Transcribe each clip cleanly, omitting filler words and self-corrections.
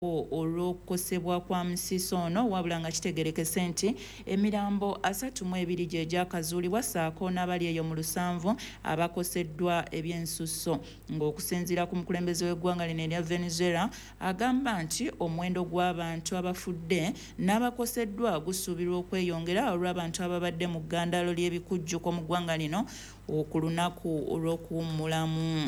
olw'okukosebwa kwa Musiisa ono wabula nga kitegerekese nti emirambo 32 gye gyakazuulibwa ssaako n'abali eyo mu 7 abakoseddwa ebyensusso ng'okusinziira ku mukulembeze w'eggwanga lino erya Venezuela agamba nti omuwendo gw'abantu abafudde n'abakoseddwa gusuubirwa okweyongera olw'abantu ababadde mu ggandaalo ly'ebikujjuko mu ggwanga lino ku lunaku olw'okuwummulamu.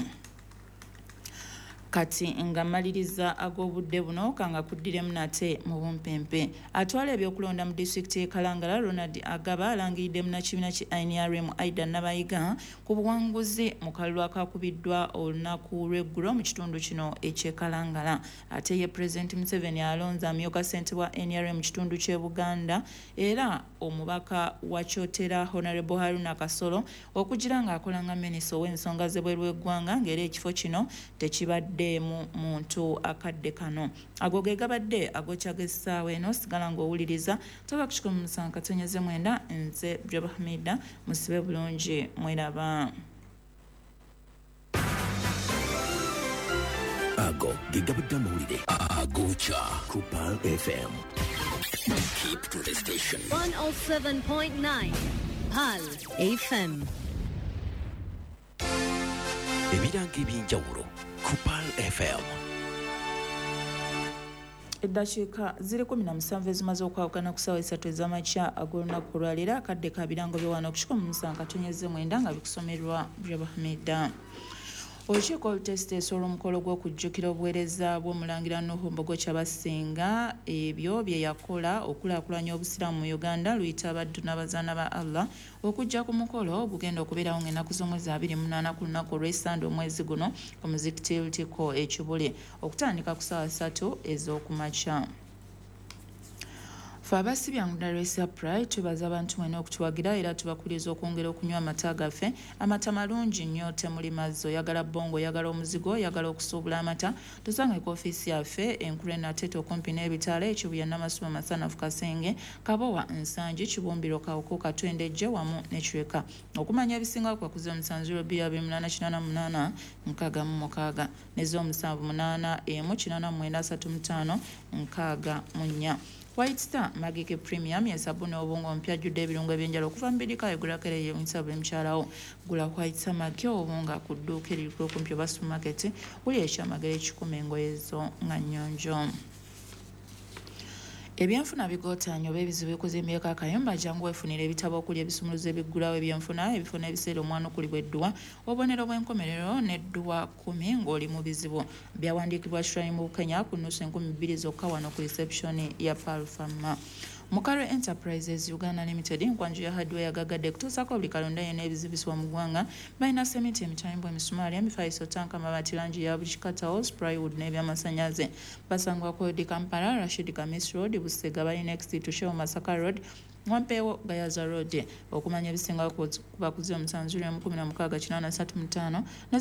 Kati nga maliriza ag'obudde buno kanga kuddiremu nate mu bumpempe. Atwala ebyokulonda mu disitulikiti y'e Kalangala Ronald Agaba alangiridde munnakibiina ki NRM Aida Nabayiga ku buwanguzi mu kalulu akakubiddwa olunaku lw'eggulo mu kitundu kino eky'e Kalangala. Ate ye Pulezidenti Museveni alonze amyuka ssente wa NRM mu kitundu ky'e Buganda era omubaka wa Kyotera Honorable Haruna Kasolo okugira ng'akola nga minisita ow'ensonga z'ebweru w'eggwanga ng'era ekifo kino tekibadde mu muntu akadde kano. Ago ge gabadde agokyaga essaawa eno sigala ng'owuliriza toba ku 107.9 nze Job Hamida musibe bulungi mweraba. Ago ge gabadde amawulire agocha ku Pearl FM. Keep to the station. 107.9 Pearl FM. Ebiranga eby'enjawulo ku Pearl FM. Eddakiika ziri 17 ezimaze okwawukana ku ssaawa 3 ez'amakya ag'olunaku olwaleero akadde ka birango by'ewano ku 107.9 nga bikusomerwa Job Hamida. Olukiiko olutesiteesa olw'omukolo gw'okujjukira obuweereza bw'omulangira Nuhu Mbogo Kyabasinga ebyo bye yakola okulaakulanya obusiraamu mu Uganda luyita abaddu n'abazaana ba Allah okujja ku mukolo gugenda okubeerawo ng'ennaku z'omwezi 28 ku lunaku olw'Essande omwezi guno ku muzikiti Lutiko e Kibuli okutandika ku ssaawa 3 ez'okumakya. Abasibye Darweesa Pride tubaza abantu mwena okutuwagira era tubakubiriza okwongera okunywa amata gaffe. Amata malungi nnyo temuli mazzi, oyagala bongo, oyagala omuzigo, oyagala okusuubula amata tusanga ku ofiisi yaffe enkulu Nateto okumpi n'ebitaala Ekibuya Namasuma Masanafu Kasenge Kabowa Nsangi Kibumbiro Kawuko Katwendejje wamu ne Chweka. Okumanya ebisinga kwa kuze 72888 nkaga mu mukaaga nezo 78 emu 8935 nkaga munya. White Star Magike Premium ya sabuni obungo ompya judde ebirungo ebyenjala okuva mu birika egula kere y'omusabu emkyalawo. Gula White Star Magike obunga ku dduuka eriko kumpi oba supermarket buli ekyamagere 10 engoye zo nga nnyonjo. Ebyenfuna bigotaanya oba ebizibu ekuzimbyeko akayumba jangu weefunira ebitabo okuli ebisumuluzo ebiggulawo ebyenfuna ebifuna ebiseera omwana okulibwa edduwa obubonero bw'enkomerero n'edduwa 10 ng'oli mu bizibu byawandiikibwa Shrine mu Kenya ku nnusu 2000 zokka wano ku reception ya Pearl Pharma. Mukaro Enterprises Uganda Limited nkwanju ya hardware yagagadde kutuusako buli kalonda yenna ebizibisibwa mu ggwanga balina sementi emitayimbwa emisumaali emifaliso tanka amabaati langi ya buli kikatawo plywood n'ebyamasannyalaze basangwa ku Odi Kampala Rashid Kamis Road Busega bali next to Shehu Masaka Road Wampeewo Gayaza Road. Okumanya ebisinga kuba ku 07168335 ne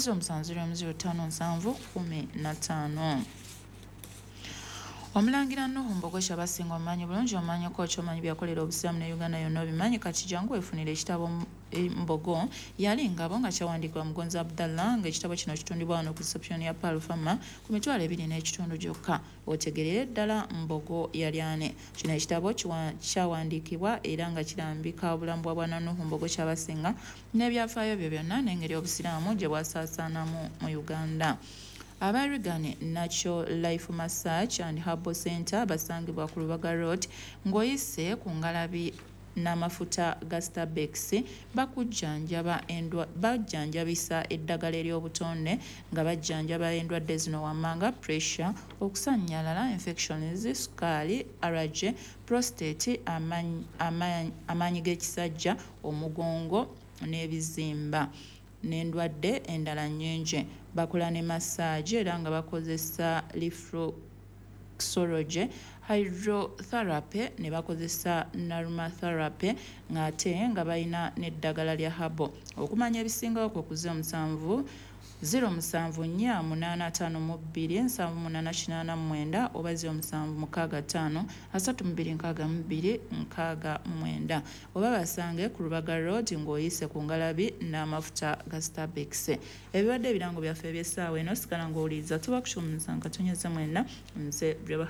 07050715. Omulangira Nuhu Mbogo Kyabasinga omanyi bulungi omanyi ko kyomanyi byakolera obusiraamu ne Uganda yonna obimanyi kati jangu weefunira ekitabo Mbogo yali ngabo nga kyawandiikibwa Mugonzi Abdallah ng'ekitabo kino kitundibwa wano ku reception ya Pearl Pharma ku mitwalo 2.5 gyokka. Otegerere ddala Mbogo yali ane. Kino ekitabo kyawandiikibwa era nga kirambika obulamu bwa bwana Nuhu Mbogo Kyabasinga n'ebyafaayo byo byonna n'engeri obusiraamu gye bwasaasaanamu mu Uganda. Abarigane Natural Life Massage and Herbal Center basangibwa ku Lubaga Road ng'oyise ku ngalabi n'amafuta ga Starbex bajjanjabisa eddagala ery'obutonde nga bajjanjaba endwadde zino wammanga pressure okusannyalala infections sukaali allergy prostate amaanyi g'ekisajja omugongo n'ebizimba n'endwadde endala nnyingi. Bakola ne massage era nga bakozesa reflexology, hydrotherapy ne bakozesa aromatherapy ng'ate nga balina n'eddagala lya habo. Okumanya ebisingawo ku 07 0748527889 oba 0765326269 oba basange ku Lubaga Road ng'oyise ku Ngalabi n'amafuta ga Starbex. Ebibadde ebirango byaffe eby'essaawa eno sikala ng'owuliriza tuba kushumuza nga tonyeze mwena nze